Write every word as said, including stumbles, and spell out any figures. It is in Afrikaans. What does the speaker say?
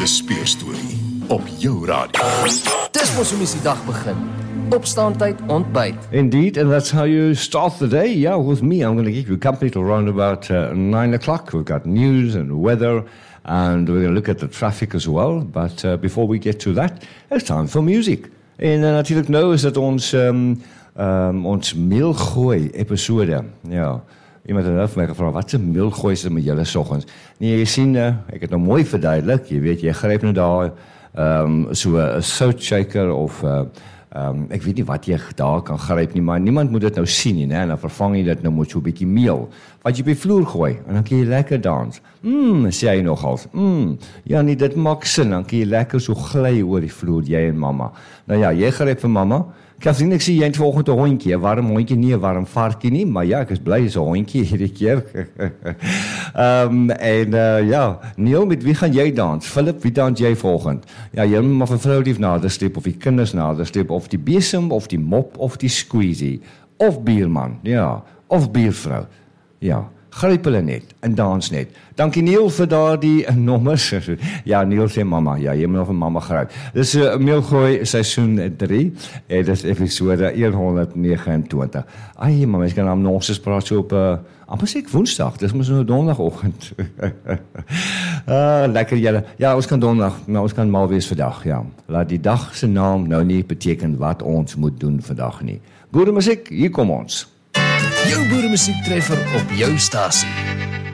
'n speurstorie op jou radio. Dis mos hoe mens die dag begin. Opstaantyd, ontbyt. Indeed, and that's how you start the day. Yeah, with me, I'm going to keep you company till around about uh, nine o'clock. We've got news and weather, and we're going to look at the traffic as well. But uh, before we get to that, it's time for music. En uh, natuurlijk nou is het ons, um, um, ons meelgooi episode. Ja, iemand het vir my gevra, wat is 'n meelgooi is met julle soggens? Nee, jy sien, uh, ek het nou mooi verduidelik. Jy weet, jy gryp nou daar um, so 'n sout shaker of... Uh, Um, ek weet nie wat jy daar kan gryp nie, maar niemand moet dit nou sien nie, né? En dan vervang jy dit nou met so 'n bietjie meel, wat jy op die vloer gooi, en dan kan jy lekker dans. Mmm, sê jy nogals. Mmm, ja nee, dit maak sin, dan kan jy lekker so gly oor die vloer, jy en mamma. Nou ja, jy gryp vir mamma. Kathleen, ek sien jy het vanoggend 'n hondjie, 'n warm hondjie, nie 'n warm varkie nie, maar ja, ek is bly is 'n hondjie hierdie keer. um, en uh, ja, Neil, met wie gaan jy dans? Philip, wie dans jy vanoggend? Ja, jy moet maar vir vrou lief nader sleep, of die kinders nader sleep, of die besem, of die mop, of die squeezie, of bierman, ja, of biervrou, ja. Gryp hulle net, en dans net. Dankie Neil vir daardie nommers. Ja, Neil sê mamma, ja, jy moet nog vir mamma gryp. Dis uh, Meelgooi seisoen drie, en dis episode honderd neges en twintig. Ai, mamma, ek kan aan nonsens praat so op, uh, amper sê ek woensdag, dis mos nou donderdagoggend. uh, lekker julle. Ja, ons kan donderdag, maar ons kan mal wees vandag, ja. Laat die dag se naam nou nie beteken wat ons moet doen vandag nie. Boere musiek, hier kom ons. Jou boeremusiek treffer op jou stasie.